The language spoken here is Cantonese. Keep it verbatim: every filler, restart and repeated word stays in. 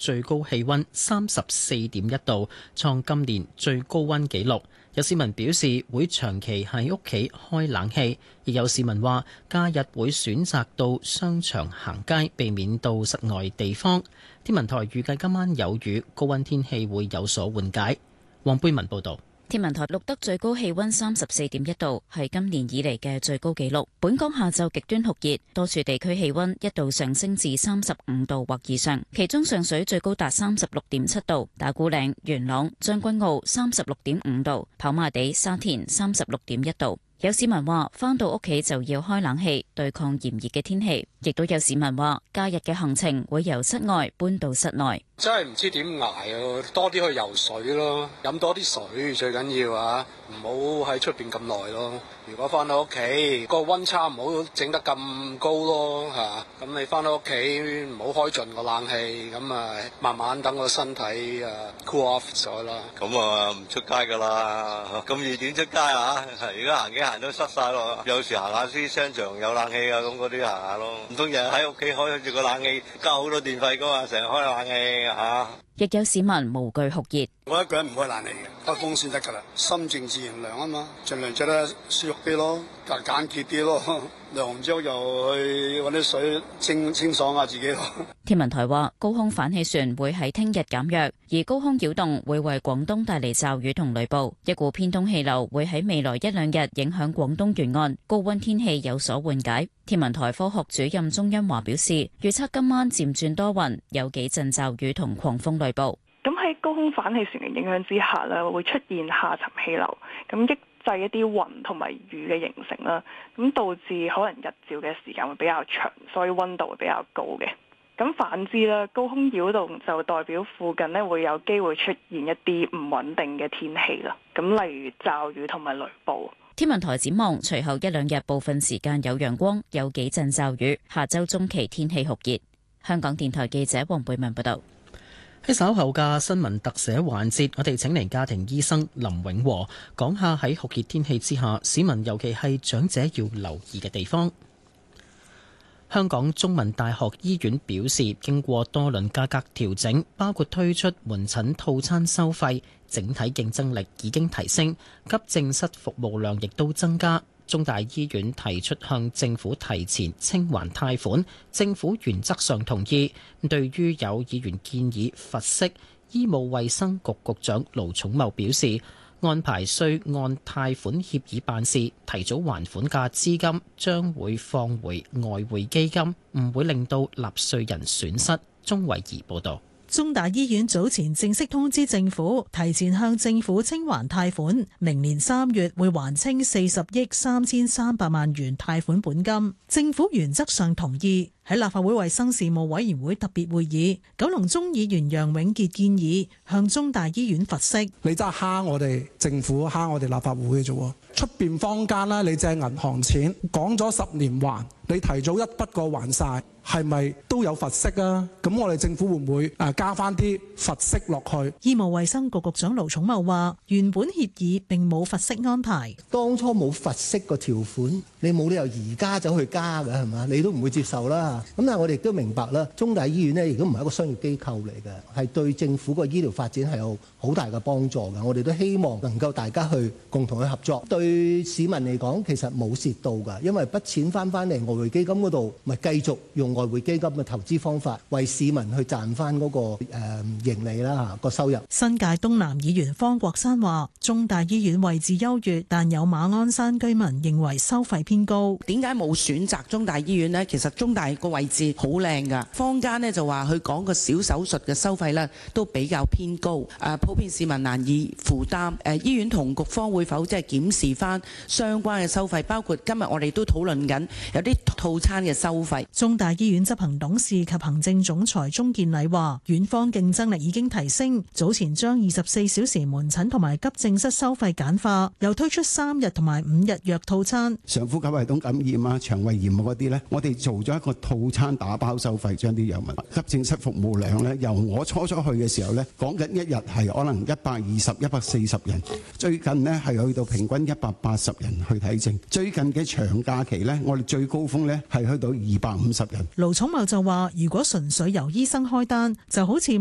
最高氣溫三十四點一度，創今年最高溫紀錄。有市民表示會長期喺屋企開冷氣，亦有市民話假日會選擇到商場行街，避免到室外地方。天文台預計今晚有雨，高溫天氣會有所緩解。黃貝文報導。 天文台錄得最高氣溫三十四點一度，係今年以嚟嘅最高紀錄。本港下晝極端酷熱，多處地區氣溫一度上升至三十五度或以上，其中上水最高達三十六點七度，打鼓嶺、元朗、將軍澳三十六點五度，跑馬地、沙田三十六點一度。有市民話返到屋企就要開冷氣，對抗炎熱嘅天氣。亦都有市民話假日嘅行程會由室外搬到室內。 真係唔知點捱啊！多啲去游水咯，飲多啲水最緊要啊！唔好喺出邊咁耐咯。如果翻到屋企個溫差唔好整得咁高咯嚇，咁你翻到屋企唔好開盡個冷氣，咁啊慢慢等個身體啊 cool off 咗啦。 咁啊唔出街噶啦，咁熱點出街啊？而家行幾行都濕晒咯。有時行下啲商場有冷氣啊，咁嗰啲行下咯。唔通日日喺屋企開住個冷氣，交好多電費噶嘛？成日開冷氣嚇。 亦有市民無懼酷熱， 我一個人唔開冷氣嘅，開風扇得㗎啦，心靜自然涼啊嘛，盡量着得舒服啲咯，簡簡潔啲咯，涼完之後又去揾啲水清清爽下自己咯。 天文台話，高空反氣旋會喺聽日減弱，而高空擾動會為廣東帶嚟驟雨同雷暴，一股偏東氣流會喺未來一兩日影響廣東沿岸，高溫天氣有所緩解。天文台科學主任鐘欣華表示，預測今晚漸轉多雲，有幾陣驟雨同狂風雷暴。 咁喺高空反氣旋嘅影響之下咧，會出現下沉氣流，咁抑制一啲雲同埋雨嘅形成啦，咁導致可能日照嘅時間會比較長，所以溫度會比較高嘅。咁反之咧，高空擾動就代表附近咧會有機會出現一啲唔穩定嘅天氣啦，咁例如驟雨同埋雷暴。 天文台展望，隨後一兩日部分時間有陽光，有幾陣驟雨。下周中期天氣酷熱。香港電台記者黃貝文報道。 喺稍後嘅新聞特寫環節，我哋請嚟家庭醫生林永和講下喺酷熱天氣之下，市民尤其係長者要留意嘅地方。香港中文大學醫院表示，經過多輪價格調整，包括推出門診套餐收費，整體競爭力已經提升，急症室服務量亦都增加。中大醫院提出向政府提前清還貸款，政府原則上同意。對於有議員建議罰息，醫務衛生局局長盧寵茂表示，安排需按貸款協議辦事，提早還款嘅資金將會放回外匯基金，唔會令到納稅人損失。鍾偉儀報導。 中大醫院早前正式通知政府，提前向政府清還貸款，明年三月會還清四十億三千三百萬元貸款本金。政府原則上同意。喺立法會衛生事務委員會特別會議，九龍中議員楊永傑建議向中大醫院罰息。 你真係蝦我哋政府，蝦我哋立法會嘅啫。出邊坊間啦，你借銀行錢講咗十年還，你提早一筆過還晒，係咪都有罰息啊？咁我哋政府會唔會誒加翻啲罰息落去？ 醫務衛生局局長盧寵茂話：原本協議並冇罰息安排， 當初冇罰息個條款，你冇理由而家走去加㗎係嘛？你都唔會接受啦。咁但係我哋亦都明白啦，中大醫院呢亦都唔係一個商業機構嚟嘅，係對政府個醫療發展係有好大嘅幫助嘅。我哋都希望能夠大家去共同去合作，對市民嚟講其實冇蝕到㗎，因為筆錢翻翻嚟外匯基金嗰度，咪繼續用外匯基金嘅投資方法為市民去賺翻嗰個誒盈利啦嚇個收入。 新界東南議員方國珊話：中大醫院位置優越，但有馬鞍山居民認為收費偏高。 點解冇選擇中大醫院呢？其實中大個位置好靚㗎，坊間呢就話佢講個小手術嘅收費呢都比較偏高，誒普遍市民難以負擔。誒醫院同局方會否即係檢視翻相關嘅收費，包括今日我哋都討論緊有啲套餐嘅收費。 中大醫院執行董事及行政總裁鍾建禮話：院方競爭力已經提升，早前將二十四小時門診同埋急症室收費簡化，又推出三日同埋五日藥套餐。 上呼吸系統感染啊、腸胃炎嗰啲呢，我哋做咗一個套餐打包收費，將啲藥物。急症室服務量呢，由我初初去嘅時候呢，講緊一日係可能一百二十、一百四十人，最近呢係去到平均一百八十人去睇症。最近嘅長假期呢，我哋最高峰呢係去到二百五十人。 盧寵茂就話：如果純粹由醫生開單，就好似